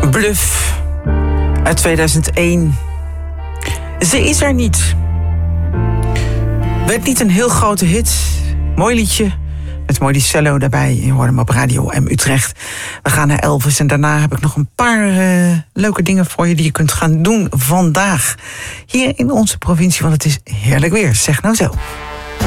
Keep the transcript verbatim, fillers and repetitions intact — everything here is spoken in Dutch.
Bluff uit tweeduizend één. Ze is er niet. Werd niet een heel grote hit. Mooi liedje. Met mooi die cello daarbij. Je hoorde hem op Radio M Utrecht. We gaan naar Elvis en daarna heb ik nog een paar uh, leuke dingen voor je die je kunt gaan doen vandaag. Hier in onze provincie, want het is heerlijk weer. Zeg nou zo.